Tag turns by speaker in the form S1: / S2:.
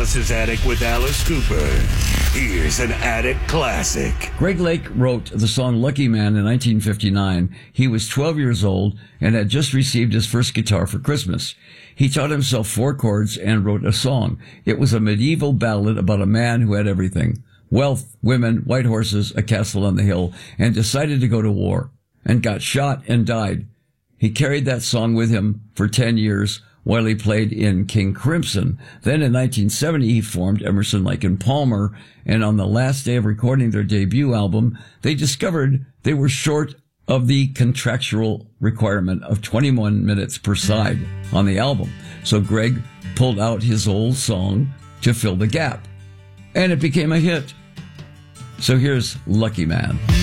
S1: Alice's Attic with Alice Cooper. Here's an Attic classic.
S2: Greg Lake wrote the song Lucky Man in 1959. He was 12 years old and had just received his first guitar for Christmas. He taught himself 4 chords and wrote a song. It was a medieval ballad about a man who had everything: wealth, women, white horses, a castle on the hill, and decided to go to war, and got shot and died. He carried that song with him for 10 years while he played in King Crimson. Then in 1970, he formed Emerson, Lake and Palmer, and on the last day of recording their debut album, they discovered they were short of the contractual requirement of 21 minutes per side on the album. So Greg pulled out his old song to fill the gap, and it became a hit. So here's Lucky Man.